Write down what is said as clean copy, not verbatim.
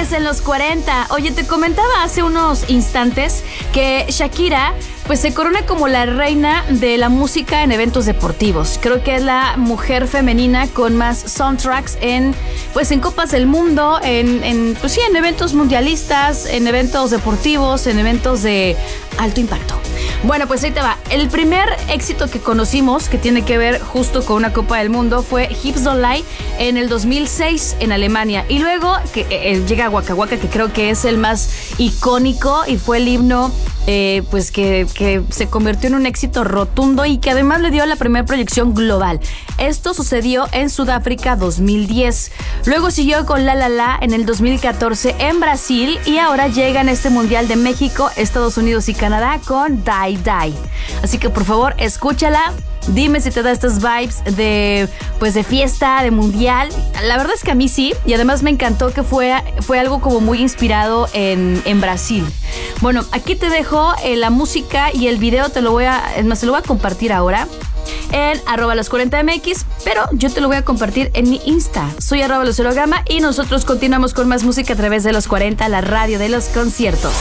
viernes en los 40. Oye, te comentaba hace unos instantes que Shakira pues se corona como la reina de la música en eventos deportivos. Creo que es la mujer femenina con más soundtracks en copas del mundo, en eventos mundialistas, en eventos deportivos, en eventos de alto impacto. Bueno, pues ahí te va. El primer éxito que conocimos que tiene que ver justo con una Copa del Mundo fue Hips Don't Lie en el 2006 en Alemania. Y luego llega Waka Waka, que creo que es el más icónico y fue el himno que se convirtió en un éxito rotundo y que además le dio la primera proyección global. Esto sucedió en Sudáfrica 2010. Luego siguió con La La La en el 2014 en Brasil y ahora llega en este Mundial de México, Estados Unidos y Canadá con Die Die. Así que por favor, escúchala. Dime si te da estas vibes de fiesta, de mundial. La verdad es que a mí sí, y además me encantó que fue algo como muy inspirado en Brasil. Bueno, aquí te dejo la música y el video, te lo voy a compartir ahora en @los40mx, pero yo te lo voy a compartir en mi Insta. Soy @LuceroGama y nosotros continuamos con más música a través de los 40, la radio de los conciertos.